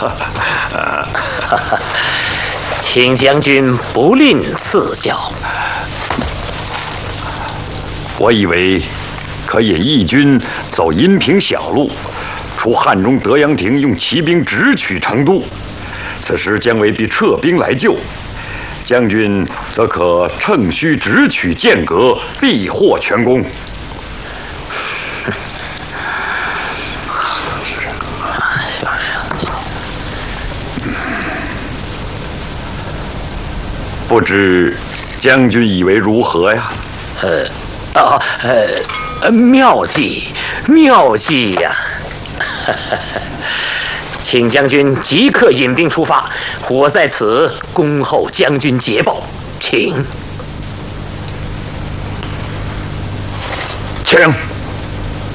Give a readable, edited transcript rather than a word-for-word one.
请将军不吝赐教。 我以为可引义军走阴平小路，出汉中德阳亭，用骑兵直取成都。此时姜维必撤兵来救，将军则可趁虚直取剑阁，必获全功。不知将军以为如何呀？ 妙计，妙计呀！请将军即刻引兵出发，我在此恭候将军捷报。请。